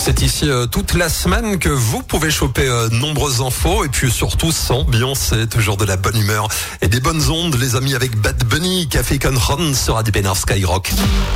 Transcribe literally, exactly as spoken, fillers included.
C'est ici euh, toute la semaine que vous pouvez choper euh, nombreuses infos et puis surtout s'ambiancer, toujours de la bonne humeur et des bonnes ondes, les amis, avec Bad Bunny, Café Con Run sur A D P Nord Skyrock.